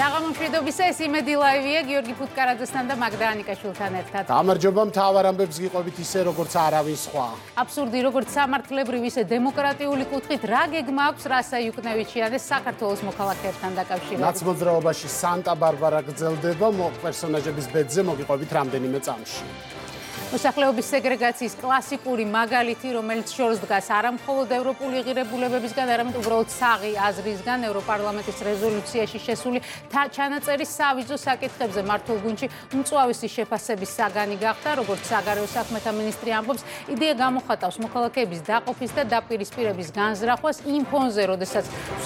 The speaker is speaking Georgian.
საღამომშვიდობის ეს იმედი ლაივია გიორგი ფუტკარაძესთან და მაგდა ანიკაშვილთან ერთად. გამარჯობა, მთავარ ამბებს გიყვებით ისე როგორც არავის სხვა. აბსურდი როგორც სამართლებრივი ისე დემოკრატიული კუთხით რა გეგმა აქვს რასა იუკნევიჩიანეს საქართველოს მოქალაქეებთან დაკავშირებით. ნაცმოძრაობაში სანტა-ბარბარა გრძელდება, პერსონაჟების ბედზე მოგიყვებით რამდენიმე წამში. მოსახლეობის სეგრეგაციის კლასიკური მაგალითი, რომელიც შორს დგას არა მხოლოდ ევროპული ღირებულებებისგან, არამედ უბრალოდ საღი აზრისგან, ევროპარლამენტის რეზოლუციაში შესული ჩანაწერი სავიზო საკითხებზე მართულ გუნდში უმწვავესი შეფასების საგანი გახდა, როგორც საგარეო საქმეთა მინისტრი ამბობს, იდეა გამოხატავს მოქალაქეების დაყოფის და დაპირისპირების განზრახვას იმ ფონზე, როდესაც